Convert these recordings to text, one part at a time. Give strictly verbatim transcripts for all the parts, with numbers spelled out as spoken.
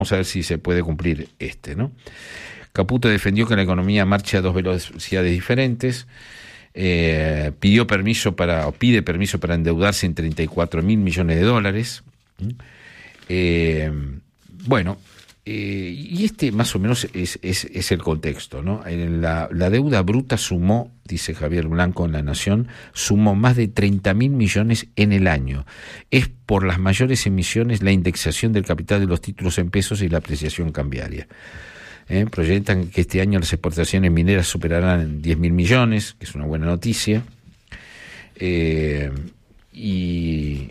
Vamos a ver si se puede cumplir este, ¿no? Caputo defendió que la economía marcha a dos velocidades diferentes, eh, pidió permiso para, o pide permiso para endeudarse en treinta y cuatro mil millones de dólares. Eh, bueno, eh, y este más o menos es, es, es el contexto, ¿no? En la, la deuda bruta sumó, dice Javier Blanco en La Nación, sumó más de treinta mil millones en el año. Es por las mayores emisiones, la indexación del capital de los títulos en pesos y la apreciación cambiaria. Eh, proyectan que este año las exportaciones mineras superarán diez mil millones, que es una buena noticia. Eh, y...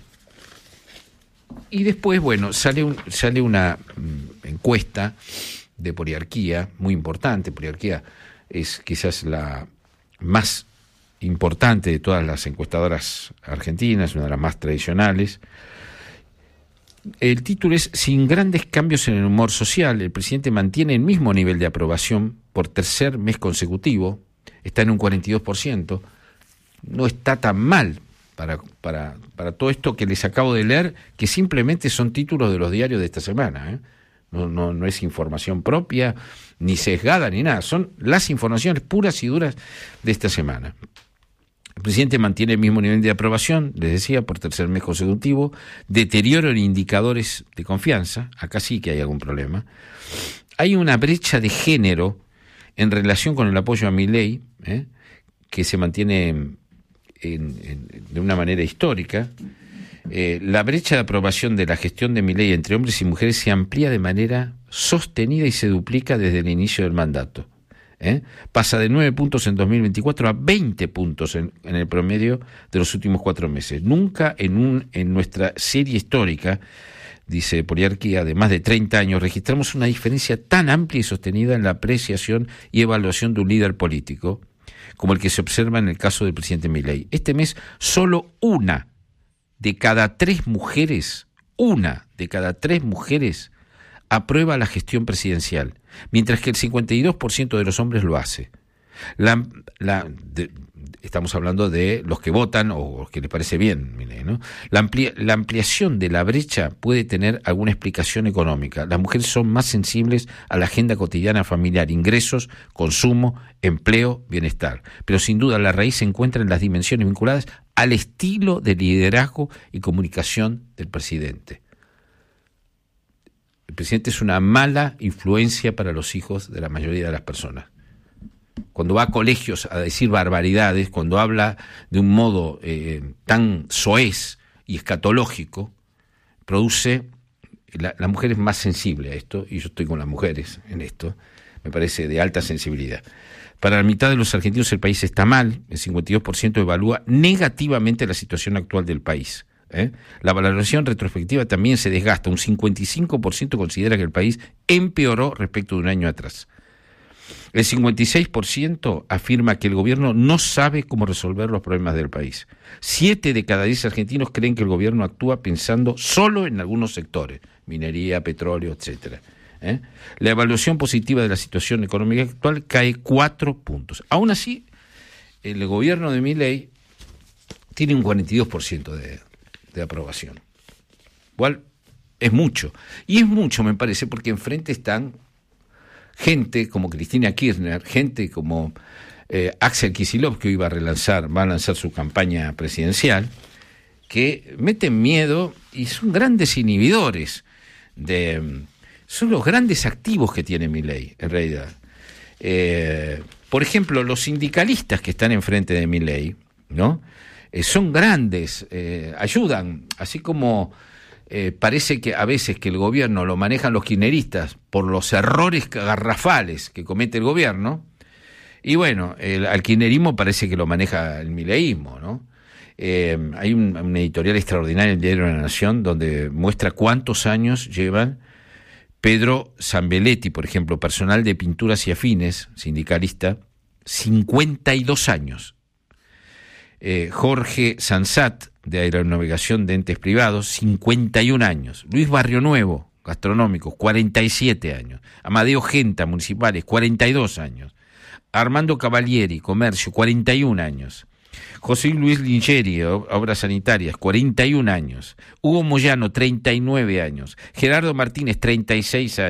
Y después, bueno, sale un, sale una mm, encuesta de Poliarquía, muy importante. Poliarquía es quizás la más importante de todas las encuestadoras argentinas, una de las más tradicionales. El título es: sin grandes cambios en el humor social, el presidente mantiene el mismo nivel de aprobación por tercer mes consecutivo, está en un cuarenta y dos por ciento, no está tan mal. Para, para, para todo esto que les acabo de leer, que simplemente son títulos de los diarios de esta semana, ¿eh? No, no, no es información propia, ni sesgada, ni nada, son las informaciones puras y duras de esta semana. El presidente mantiene el mismo nivel de aprobación, les decía, por tercer mes consecutivo, deterioro en indicadores de confianza, acá sí que hay algún problema. Hay una brecha de género en relación con el apoyo a Milei, ¿eh? que se mantiene En, en, de una manera histórica. Eh, la brecha de aprobación de la gestión de Milei entre hombres y mujeres se amplía de manera sostenida y se duplica desde el inicio del mandato. ¿Eh? Pasa de nueve puntos en dos mil veinticuatro a veinte puntos en, en el promedio de los últimos cuatro meses. Nunca en, un, en nuestra serie histórica, dice Poliarquía, de más de treinta años, registramos una diferencia tan amplia y sostenida en la apreciación y evaluación de un líder político como el que se observa en el caso del presidente Milei. Este mes, solo una de cada tres mujeres, una de cada tres mujeres aprueba la gestión presidencial, mientras que el cincuenta y dos por ciento de los hombres lo hace. La, la, de, estamos hablando de los que votan o los que les parece bien, Milei, ¿no? La, amplia, la ampliación de la brecha puede tener alguna explicación económica. Las mujeres son más sensibles a la agenda cotidiana familiar, ingresos, consumo, empleo, bienestar. Pero sin duda la raíz se encuentra en las dimensiones vinculadas al estilo de liderazgo y comunicación del presidente. El presidente es una mala influencia para los hijos de la mayoría de las personas. Cuando va a colegios a decir barbaridades, cuando habla de un modo eh, tan soez y escatológico, produce, la, la mujer es más sensible a esto, y yo estoy con las mujeres en esto, me parece de alta sensibilidad. Para la mitad de los argentinos el país está mal, el cincuenta y dos por ciento evalúa negativamente la situación actual del país. ¿eh? La valoración retrospectiva también se desgasta, un cincuenta y cinco por ciento considera que el país empeoró respecto de un año atrás. El cincuenta y seis por ciento afirma que el gobierno no sabe cómo resolver los problemas del país. Siete de cada diez argentinos creen que el gobierno actúa pensando solo en algunos sectores, minería, petróleo, etcétera. ¿Eh? La evaluación positiva de la situación económica actual cae cuatro puntos. Aún así, el gobierno de Milei tiene un cuarenta y dos por ciento de, de aprobación. Igual es mucho. Y es mucho, me parece, porque enfrente están gente como Cristina Kirchner, gente como eh, Axel Kicillof, que hoy va a relanzar, va a lanzar su campaña presidencial, que meten miedo y son grandes inhibidores de, son los grandes activos que tiene Milei, en realidad. Eh, por ejemplo, los sindicalistas que están enfrente de Milei, ¿no? Eh, son grandes, eh, ayudan, así como Eh, parece que a veces que el gobierno lo manejan los kirchneristas por los errores garrafales que comete el gobierno, y bueno, el, al kirchnerismo parece que lo maneja el mileísmo, ¿no? Eh, hay un, un editorial extraordinario en el Diario de la Nación donde muestra cuántos años llevan Pedro Zambelletti, por ejemplo, personal de pinturas y afines, sindicalista, cincuenta y dos años. Eh, Jorge Sansat, de aeronavegación de entes privados, cincuenta y un años. Luis Barrionuevo, gastronómicos, cuarenta y siete años. Amadeo Genta, municipales, cuarenta y dos años. Armando Cavalieri, comercio, cuarenta y un años. José Luis Lingeri, Obras Sanitarias, cuarenta y un años. Hugo Moyano, treinta y nueve años. Gerardo Martínez, treinta y seis años.